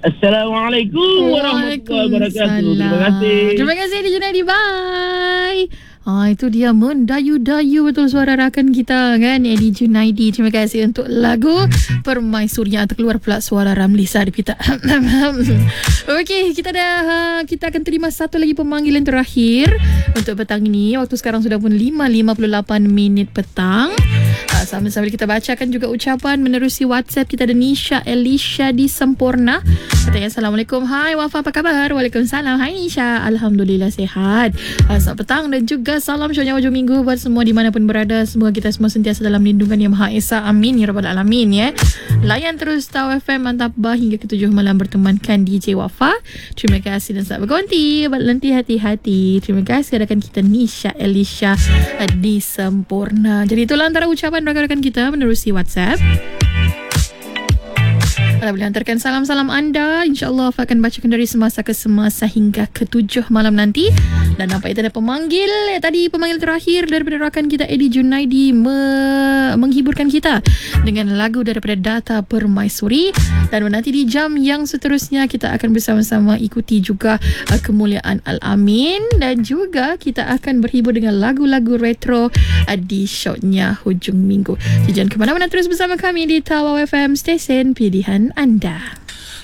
Assalamualaikum warahmatullahi wabarakatuh. Terima kasih. Terima kasih Eddie Junaidi. Bye. Itu dia mendayu-dayu betul suara rakan kita kan, Eddie Junaidi. Terima kasih untuk lagu Permaisurinya. Terkeluar pula suara Ramlisa di kita. Okey, kita akan terima satu lagi pemanggilan terakhir untuk petang ini. Waktu sekarang sudah pun 5.58 petang. Sambil-sambil kita bacakan juga ucapan menerusi WhatsApp kita. Ada Nisha Elisha di Sempurna. Katanya Assalamualaikum. Hai Wafa, apa kabar? Waalaikumsalam. Hai Nisha, Alhamdulillah sihat. Selamat petang dan juga salam syurga hujung minggu buat semua dimanapun berada. Semoga kita semua sentiasa dalam lindungan Yang Maha Esa. Amin ya Rabbal Alamin ya. Layan terus Tau FM Mantap Bah hingga ke 7 malam bertemankan DJ Wafa. Terima kasih dan selamat berkonti. Berhenti hati-hati. Terima kasih rakan kita Nisha Elisha di Sempurna. Jadi itulah antara ucapan rakan-rakan kita menerusi WhatsApp. Anda boleh hantarkan salam-salam anda. InsyaAllah akan bacakan dari semasa ke semasa hingga ke 7 malam nanti. Dan nampak itu ada pemanggil. Tadi pemanggil terakhir daripada rakan kita Eddie Junaidi menghiburkan kita dengan lagu daripada Data Permaisuri. Dan nanti di jam yang seterusnya kita akan bersama-sama ikuti juga kemuliaan Al-Amin. Dan juga kita akan berhibur dengan lagu-lagu retro di shownya hujung minggu. Jangan ke mana-mana, terus bersama kami di Tawau FM, stesen pilihan anda.